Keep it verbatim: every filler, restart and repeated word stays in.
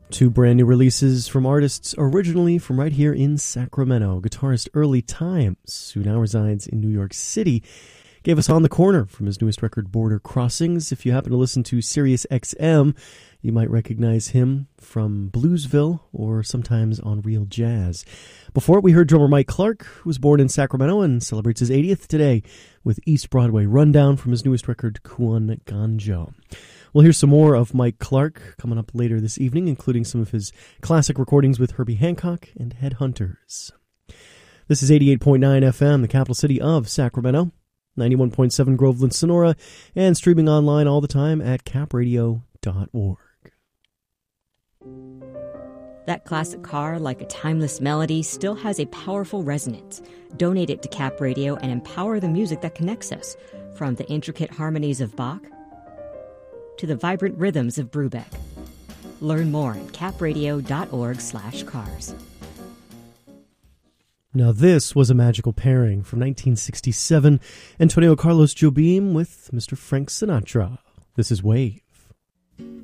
Two brand new releases from artists originally from right here in Sacramento. Guitarist Early Times, who now resides in New York City, gave us On the Corner from his newest record, Border Crossings. If you happen to listen to Sirius X M, you might recognize him from Bluesville or sometimes on Real Jazz. Before it, we heard drummer Mike Clark, who was born in Sacramento and celebrates his eightieth today with East Broadway Rundown from his newest record, Kuon Ganjo. We'll hear some more of Mike Clark coming up later this evening, including some of his classic recordings with Herbie Hancock and Headhunters. This is eighty-eight point nine F M, the capital city of Sacramento, ninety-one point seven Groveland, Sonora, and streaming online all the time at cap radio dot org. That classic car, like a timeless melody, still has a powerful resonance. Donate it to Cap Radio and empower the music that connects us, from the intricate harmonies of Bach to the vibrant rhythms of Brubeck. Learn more at cap radio dot org slash cars. Now this was a magical pairing from nineteen sixty-seven, Antonio Carlos Jobim with Mister Frank Sinatra. This is Wave.